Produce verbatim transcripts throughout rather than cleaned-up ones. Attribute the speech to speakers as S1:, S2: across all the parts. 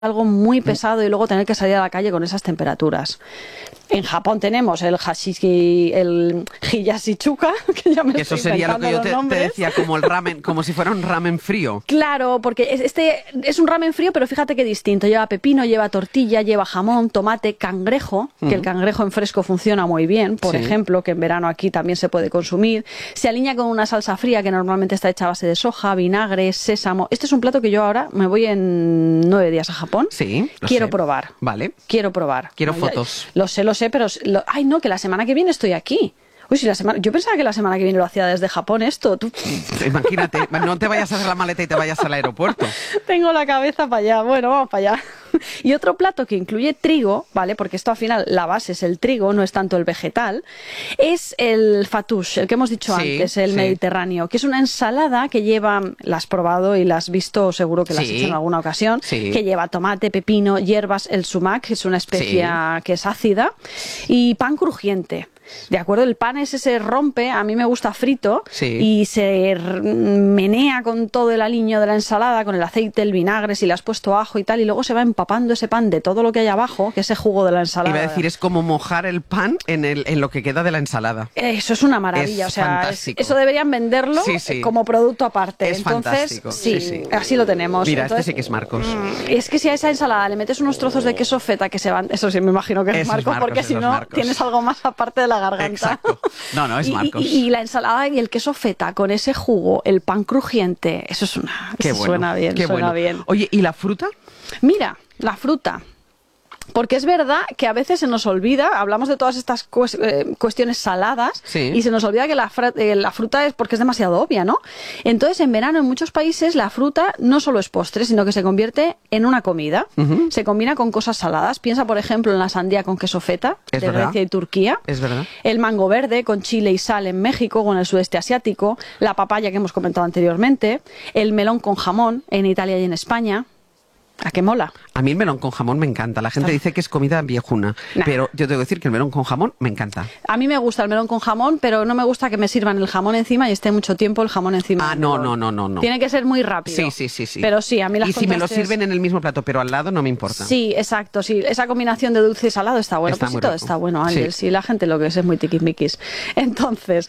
S1: algo muy pesado y luego tener que salir a la calle con esas temperaturas. En Japón tenemos el hashishi, el hiyashichuka, que ya me
S2: Eso
S1: estoy
S2: sería lo que yo
S1: inventando
S2: te,
S1: los
S2: te
S1: nombres.
S2: decía, como el ramen, como si fuera un ramen frío.
S1: Claro, porque es- este es un ramen frío, pero fíjate qué distinto. Lleva pepino, lleva tortilla, lleva jamón, tomate, cangrejo, que el cangrejo en fresco funciona muy bien, por
S2: Sí.
S1: ejemplo, que en verano aquí también se puede consumir. Se alinea con una salsa fría que normalmente está hecha a base de soja, vinagre, sésamo. Este es un plato que yo ahora me voy en nueve días a Japón.
S2: Sí, lo
S1: Quiero
S2: sé.
S1: probar.
S2: Vale.
S1: Quiero probar.
S2: Quiero
S1: Ay,
S2: fotos.
S1: Lo sé, lo sé, pero... lo- ay, no, que la semana que viene estoy aquí. Uy, si la semana... Yo pensaba que la semana que viene lo hacía desde Japón esto. Tú...
S2: Imagínate, no te vayas a hacer la maleta y te vayas al aeropuerto.
S1: Tengo la cabeza para allá. Bueno, vamos para allá. Y otro plato que incluye trigo, ¿vale? Porque esto al final la base es el trigo, no es tanto el vegetal, es el fattoush, el que hemos dicho
S2: Sí,
S1: antes, el
S2: sí.
S1: mediterráneo, que es una ensalada que lleva, la has probado y la has visto, seguro que la has
S2: Sí.
S1: hecho en alguna ocasión,
S2: Sí.
S1: que lleva tomate, pepino, hierbas, el sumac, que es una especia que es ácida, y pan crujiente. De acuerdo, el pan ese se rompe, a mí me gusta frito,
S2: Sí.
S1: y se r- menea con todo el aliño de la ensalada, con el aceite, el vinagre, si le has puesto ajo y tal, y luego se va empapando ese pan de todo lo que hay abajo, que es ese jugo de la ensalada.
S2: Iba a decir, es como mojar el pan en, el, en lo que queda de la ensalada.
S1: Eso es una maravilla,
S2: Es
S1: o sea, es-
S2: fantástico.
S1: eso deberían venderlo
S2: Sí, sí.
S1: como producto aparte.
S2: Es
S1: Entonces,
S2: fantástico,
S1: sí,
S2: sí, sí.
S1: así lo tenemos.
S2: Mira,
S1: Entonces,
S2: este sí que es Marcos.
S1: mm, es que si a esa ensalada le metes unos trozos de queso feta que se van, eso sí me imagino que es
S2: Eso es
S1: Marcos,
S2: Marcos,
S1: porque
S2: eso
S1: si
S2: es
S1: no
S2: Marcos.
S1: tienes algo más aparte de la garganta.
S2: Exacto. No, no, es
S1: Y- y-
S2: Marcos.
S1: Y, y la ensalada y el queso feta con ese jugo, el pan crujiente, eso es una,
S2: Qué
S1: eso
S2: bueno.
S1: suena bien,
S2: Qué
S1: suena
S2: bueno.
S1: bien.
S2: Oye, ¿y la fruta?
S1: Mira, la fruta. Porque es verdad que a veces se nos olvida, hablamos de todas estas cues- eh, cuestiones saladas,
S2: Sí.
S1: y se nos olvida que la, fra- eh, la fruta es porque es demasiado obvia, ¿no? Entonces, en verano en muchos países la fruta no solo es postre, sino que se convierte en una comida. Se combina con cosas saladas. Piensa, por ejemplo, en la sandía con queso feta
S2: Es
S1: de
S2: verdad.
S1: Grecia y Turquía.
S2: Es verdad.
S1: El mango verde con chile y sal en México o en el sudeste asiático. La papaya que hemos comentado anteriormente. El melón con jamón en Italia y en España. ¿A qué mola?
S2: A mí el melón con jamón me encanta. La gente
S1: Está-
S2: dice que es comida viejuna,
S1: Nah.
S2: pero yo tengo que decir que el melón con jamón me encanta.
S1: A mí me gusta el melón con jamón, pero no me gusta que me sirvan el jamón encima y esté mucho tiempo el jamón encima.
S2: Ah,
S1: del
S2: no,
S1: melón.
S2: no, no, no, no.
S1: Tiene que ser muy rápido.
S2: Sí, sí, sí, sí.
S1: Pero sí, a mí las
S2: Y si me lo
S1: contrastes-
S2: sirven en el mismo plato, pero al lado, no me importa.
S1: Sí, exacto, sí. Esa combinación de dulce y salado está bueno.
S2: Está
S1: Pues sí,
S2: muy
S1: todo
S2: rico.
S1: está bueno, Ángel.
S2: Sí.
S1: Sí, la gente lo que es es muy tiquismiquis. Entonces,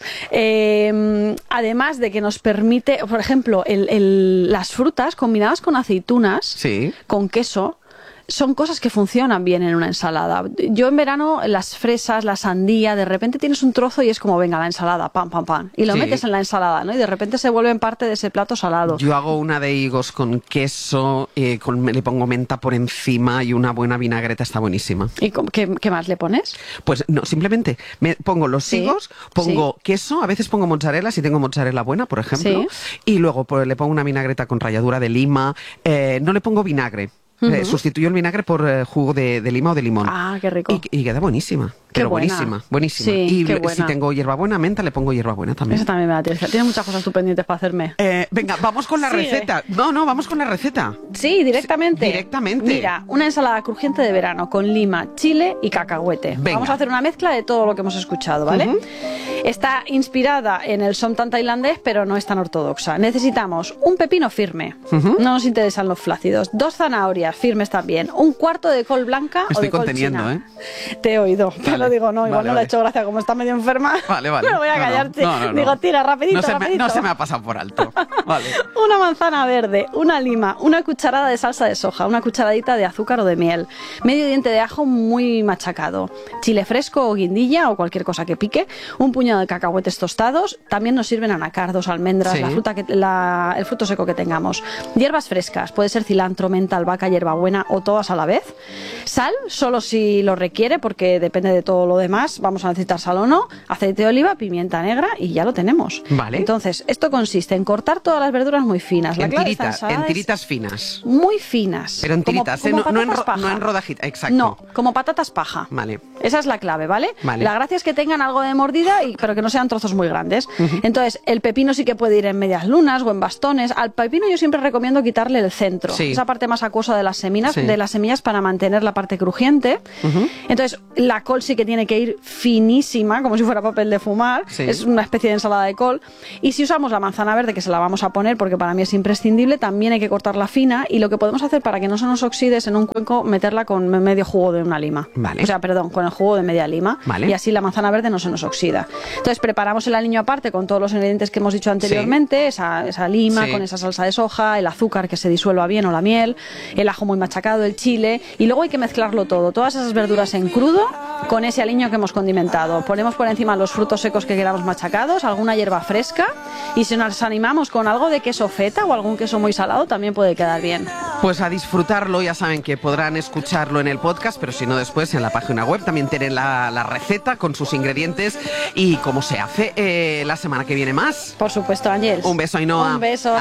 S1: eh, además de que nos permite, por ejemplo, el- el- las frutas combinadas con aceitunas,
S2: Sí.
S1: con queso, son cosas que funcionan bien en una ensalada. Yo en verano, las fresas, la sandía, de repente tienes un trozo y es como, venga, la ensalada, pam, pam, pam. Y lo
S2: Sí.
S1: metes en la ensalada, ¿no? Y de repente se vuelven parte de ese plato salado.
S2: Yo hago una de higos con queso, eh, con, le pongo menta por encima y una buena vinagreta, está buenísima.
S1: ¿Y cómo- qué, qué más le pones?
S2: Pues no, simplemente me pongo los
S1: Sí,
S2: higos, pongo queso, a veces pongo mozzarella, si tengo mozzarella buena, por ejemplo, y luego pues, le pongo una vinagreta con ralladura de lima. Eh, no le pongo vinagre. Eh, sustituyo el vinagre por eh, jugo de, de lima o de limón.
S1: Ah, qué rico.
S2: Y, y queda buenísima.
S1: Qué
S2: pero
S1: buena.
S2: buenísima, buenísima.
S1: Sí,
S2: y
S1: qué
S2: le- si
S1: buena.
S2: tengo hierbabuena, menta, le pongo hierbabuena también.
S1: Esa también me da tristeza. Tiene muchas cosas tú pendientes para hacerme.
S2: Eh, venga, vamos con la
S1: Sigue.
S2: receta. No, no, vamos con la receta.
S1: Sí, directamente.
S2: Sí, directamente.
S1: Mira, una ensalada crujiente de verano con lima, chile y cacahuete.
S2: Venga.
S1: Vamos a hacer una mezcla de todo lo que hemos escuchado, ¿vale?
S2: Ujú.
S1: Está inspirada en el somtam tailandés, pero no es tan ortodoxa. Necesitamos un pepino firme. No nos interesan los flácidos. Dos zanahorias firmes también. Un cuarto de col blanca
S2: Me
S1: o
S2: estoy
S1: de col
S2: conteniendo,
S1: china.
S2: ¿eh?
S1: Te he oído, pero
S2: Vale,
S1: digo, no, igual
S2: vale,
S1: no le
S2: vale.
S1: ha hecho gracia, como está medio enferma.
S2: Vale, vale.
S1: Me voy a
S2: No, no,
S1: callarte.
S2: no, no, no.
S1: Digo, tira, rapidito,
S2: No se, me,
S1: rapidito.
S2: no se me ha pasado por alto. Vale.
S1: Una manzana verde, una lima, una cucharada de salsa de soja, una cucharadita de azúcar o de miel, medio diente de ajo muy machacado, chile fresco o guindilla o cualquier cosa que pique, un puñado de cacahuetes tostados, también nos sirven anacardos, almendras,
S2: Sí.
S1: la fruta que, la- el fruto seco que tengamos, hierbas frescas, puede ser cilantro, menta, albahaca, hierbabuena o todas a la vez, sal, solo si lo requiere porque depende de todo lo demás, vamos a necesitar sal o no, aceite de oliva, pimienta negra y ya lo tenemos.
S2: Vale.
S1: Entonces, esto consiste en cortar todas las verduras muy finas. La
S2: En
S1: clave de esta
S2: tiritas,
S1: ensalada
S2: en
S1: es
S2: tiritas finas.
S1: muy finas.
S2: Pero en
S1: Como-
S2: tiritas, ¿eh?
S1: como
S2: No- no en
S1: patatas
S2: ro-
S1: paja.
S2: no en rodajitas, exacto.
S1: No, como patatas paja.
S2: Vale.
S1: Esa es la clave, ¿vale?
S2: Vale.
S1: La gracia es que tengan algo de mordida, y, pero que no sean trozos muy grandes. Entonces, el pepino sí que puede ir en medias lunas o en bastones. Al pepino yo siempre recomiendo quitarle el centro,
S2: Sí.
S1: esa parte más acuosa de las semillas,
S2: Sí.
S1: de las semillas para mantener la parte crujiente. Entonces, la col sí que que tiene que ir finísima, como si fuera papel de fumar. Sí. Es una especie de ensalada de col. Y si usamos la manzana verde, que se la vamos a poner porque para mí es imprescindible, también hay que cortarla fina, y lo que podemos hacer para que no se nos oxide es en un cuenco meterla con medio jugo de una lima.
S2: Vale.
S1: O sea, perdón, con el jugo de media lima.
S2: Vale.
S1: Y así la manzana verde no se nos oxida. Entonces preparamos el aliño aparte con todos los ingredientes que hemos dicho anteriormente, sí. esa, esa lima, sí. con esa salsa de soja, el azúcar que se disuelva bien o la miel, el ajo muy machacado, el chile, y luego hay que mezclarlo todo, todas esas verduras en crudo con ese aliño que hemos condimentado. Ponemos por encima los frutos secos que queramos machacados, alguna hierba fresca, y si nos animamos con algo de queso feta o algún queso muy salado también puede quedar bien.
S2: Pues a disfrutarlo, ya saben que podrán escucharlo en el podcast, pero si no después en la página web también tienen la, la receta con sus ingredientes y cómo se hace. Eh, la semana que viene más.
S1: Por supuesto, Ángel.
S2: Un beso, Ainhoa.
S1: Un beso.